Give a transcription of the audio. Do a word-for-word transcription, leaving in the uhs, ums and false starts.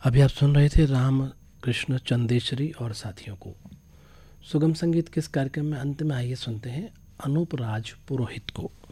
अभी आप सुन रहे थे राम कृष्ण चंदेश्वरी और साथियों को। सुगम संगीत के इस कार्यक्रम में अंत में आइए सुनते हैं अनूप राज पुरोहित को।